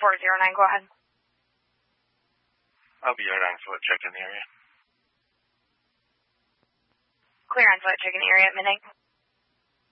409, go ahead. I'll be right on foot, check in the area. Clear on foot, check in the area at midnight.